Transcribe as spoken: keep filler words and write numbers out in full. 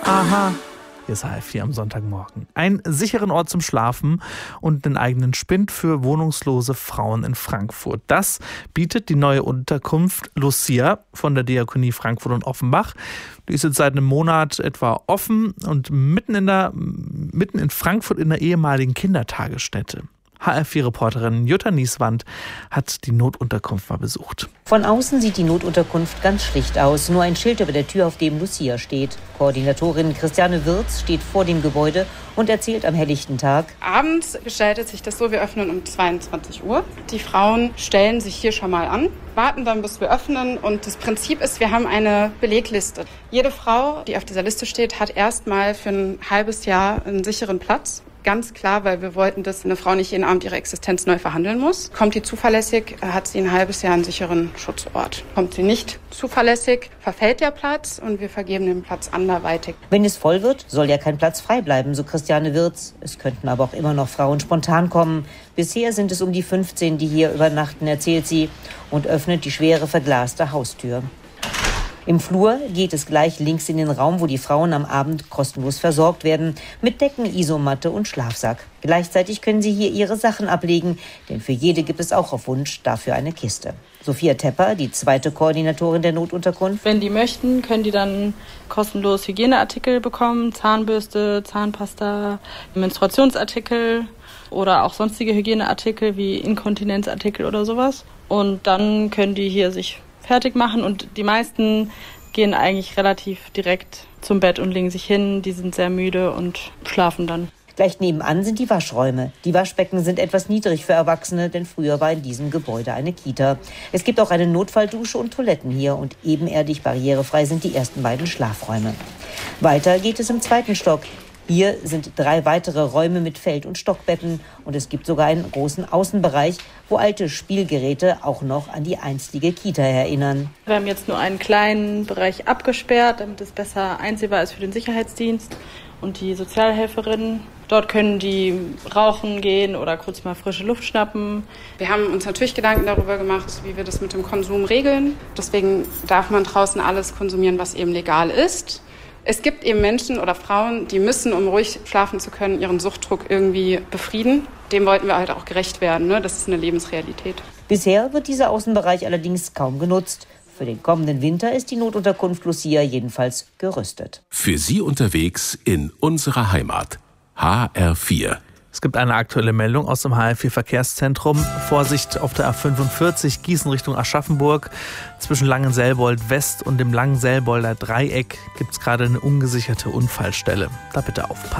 Aha. Hier ist H F vier am Sonntagmorgen. Einen sicheren Ort zum Schlafen und einen eigenen Spind für wohnungslose Frauen in Frankfurt. Das bietet die neue Unterkunft Lucia von der Diakonie Frankfurt und Offenbach. Die ist jetzt seit einem Monat etwa offen und mitten in, der, mitten in Frankfurt in der ehemaligen Kindertagesstätte. H F vier-Reporterin Jutta Nieswand hat die Notunterkunft mal besucht. Von außen sieht die Notunterkunft ganz schlicht aus. Nur ein Schild über der Tür, auf dem Lucia steht. Koordinatorin Christiane Wirz steht vor dem Gebäude und erzählt am helllichten Tag: Abends gestaltet sich das so, wir öffnen um zweiundzwanzig Uhr. Die Frauen stellen sich hier schon mal an, warten dann, bis wir öffnen. Und das Prinzip ist, wir haben eine Belegliste. Jede Frau, die auf dieser Liste steht, hat erstmal für ein halbes Jahr einen sicheren Platz. Ganz klar, weil wir wollten, dass eine Frau nicht jeden Abend ihre Existenz neu verhandeln muss. Kommt die zuverlässig, hat sie ein halbes Jahr einen sicheren Schutzort. Kommt sie nicht zuverlässig, verfällt der Platz und wir vergeben den Platz anderweitig. Wenn es voll wird, soll ja kein Platz frei bleiben, so Christiane Wirz. Es könnten aber auch immer noch Frauen spontan kommen. Bisher sind es um die fünfzehn, die hier übernachten, erzählt sie und öffnet die schwere verglaste Haustür. Im Flur geht es gleich links in den Raum, wo die Frauen am Abend kostenlos versorgt werden, mit Decken, Isomatte und Schlafsack. Gleichzeitig können sie hier ihre Sachen ablegen, denn für jede gibt es auch auf Wunsch dafür eine Kiste. Sophia Tepper, die zweite Koordinatorin der Notunterkunft: Wenn die möchten, können die dann kostenlos Hygieneartikel bekommen, Zahnbürste, Zahnpasta, Menstruationsartikel oder auch sonstige Hygieneartikel wie Inkontinenzartikel oder sowas. Und dann können die hier sich fertig machen und die meisten gehen eigentlich relativ direkt zum Bett und legen sich hin. Die sind sehr müde und schlafen dann. Gleich nebenan sind die Waschräume. Die Waschbecken sind etwas niedrig für Erwachsene, denn früher war in diesem Gebäude eine Kita. Es gibt auch eine Notfalldusche und Toiletten hier und ebenerdig barrierefrei sind die ersten beiden Schlafräume. Weiter geht es im zweiten Stock. Hier sind drei weitere Räume mit Feld- und Stockbetten und es gibt sogar einen großen Außenbereich, wo alte Spielgeräte auch noch an die einstige Kita erinnern. Wir haben jetzt nur einen kleinen Bereich abgesperrt, damit es besser einsehbar ist für den Sicherheitsdienst und die Sozialhelferinnen. Dort können die rauchen gehen oder kurz mal frische Luft schnappen. Wir haben uns natürlich Gedanken darüber gemacht, wie wir das mit dem Konsum regeln. Deswegen darf man draußen alles konsumieren, was eben legal ist. Es gibt eben Menschen oder Frauen, die müssen, um ruhig schlafen zu können, ihren Suchtdruck irgendwie befrieden. Dem wollten wir halt auch gerecht werden, ne? Das ist eine Lebensrealität. Bisher wird dieser Außenbereich allerdings kaum genutzt. Für den kommenden Winter ist die Notunterkunft Lucia jedenfalls gerüstet. Für Sie unterwegs in unserer Heimat. H R vier. Es gibt eine aktuelle Meldung aus dem H F vier-Verkehrszentrum. Vorsicht auf der A fünfundvierzig, Gießen Richtung Aschaffenburg. Zwischen Langenselbold West und dem Langenselbolder Dreieck gibt es gerade eine ungesicherte Unfallstelle. Da bitte aufpassen.